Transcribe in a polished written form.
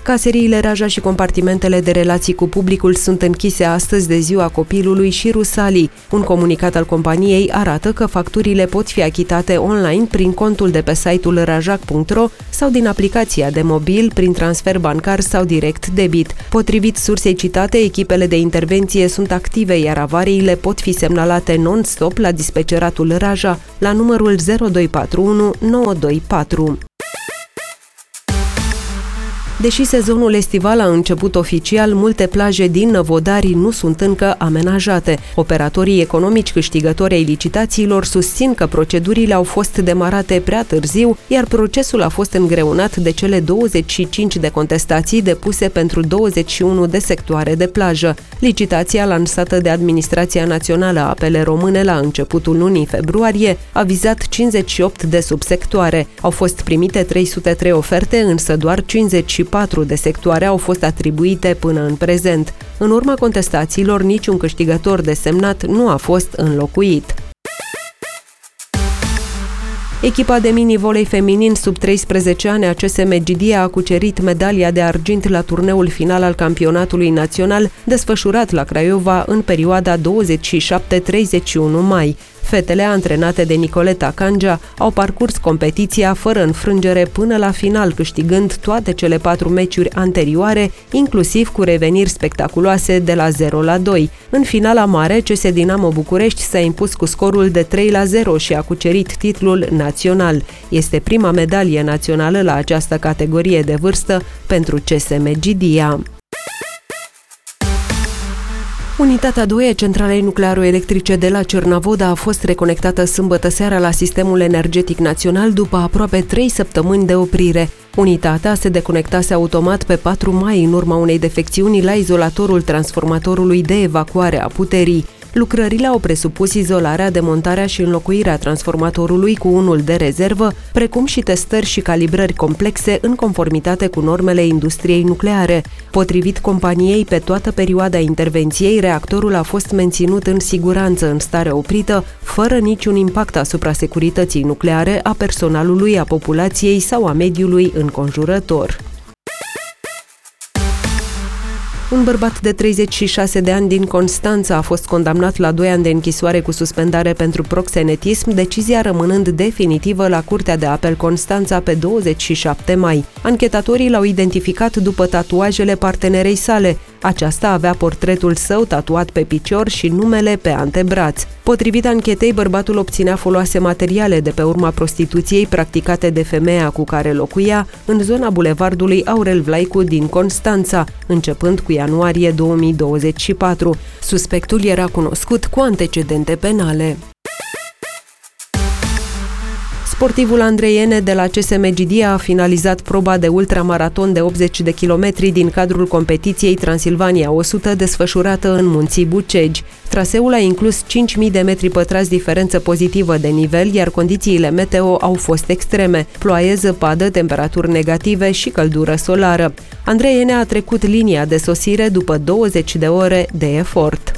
Caseriile Raja și compartimentele de relații cu publicul sunt închise astăzi de Ziua Copilului și Rusalii. Un comunicat al companiei arată că facturile pot fi achitate online prin contul de pe site-ul rajac.ro sau din aplicația de mobil, prin transfer bancar sau direct debit. Potrivit sursei citate, echipele de intervenție sunt active, iar avariile pot fi semnalate non-stop la dispeceratul Raja la numărul 0241 924. Deși sezonul estival a început oficial, multe plaje din Năvodari nu sunt încă amenajate. Operatorii economici câștigători ai licitațiilor susțin că procedurile au fost demarate prea târziu, iar procesul a fost îngreunat de cele 25 de contestații depuse pentru 21 de sectoare de plajă. Licitația lansată de Administrația Națională a Apele Române la începutul lunii februarie a vizat 58 de subsectoare. Au fost primite 303 oferte, însă doar 54 de sectoare au fost atribuite până în prezent. În urma contestațiilor, niciun câștigător desemnat nu a fost înlocuit. Echipa de mini-volei feminin sub 13 ani ACS Medgidia a cucerit medalia de argint la turneul final al campionatului național desfășurat la Craiova în perioada 27-31 mai. Fetele, antrenate de Nicoleta Cangea, au parcurs competiția fără înfrângere până la final, câștigând toate cele 4 meciuri anterioare, inclusiv cu reveniri spectaculoase de la 0-2. În finala mare, CS Dinamo București s-a impus cu scorul de 3-0 și a cucerit titlul național. Este prima medalie națională la această categorie de vârstă pentru CS Medgidia. Unitatea 2 a centralei nuclearo-electrice de la Cernavoda a fost reconectată sâmbătă seara la sistemul energetic național după aproape 3 săptămâni de oprire. Unitatea se deconectase automat pe 4 mai în urma unei defecțiuni la izolatorul transformatorului de evacuare a puterii. Lucrările au presupus izolarea, demontarea și înlocuirea transformatorului cu unul de rezervă, precum și testări și calibrări complexe în conformitate cu normele industriei nucleare. Potrivit companiei, pe toată perioada intervenției, reactorul a fost menținut în siguranță în stare oprită, fără niciun impact asupra securității nucleare, a personalului, a populației sau a mediului înconjurător. Un bărbat de 36 de ani din Constanța a fost condamnat la 2 ani de închisoare cu suspendare pentru proxenetism, decizia rămânând definitivă la Curtea de Apel Constanța pe 27 mai. Anchetatorii l-au identificat după tatuajele partenerei sale. Aceasta avea portretul său tatuat pe picior și numele pe antebraț. Potrivit anchetei, bărbatul obținea foloase materiale de pe urma prostituției practicate de femeia cu care locuia în zona bulevardului Aurel Vlaicu din Constanța, începând cu ianuarie 2024. Suspectul era cunoscut cu antecedente penale. Sportivul Andrei Ene de la CS Medgidia a finalizat proba de ultramaraton de 80 de kilometri din cadrul competiției Transilvania 100 desfășurată în Munții Bucegi. Traseul a inclus 5.000 de metri pătrați diferență pozitivă de nivel, iar condițiile meteo au fost extreme: ploaie, zăpadă, temperaturi negative și căldură solară. Andrei Ene a trecut linia de sosire după 20 de ore de efort.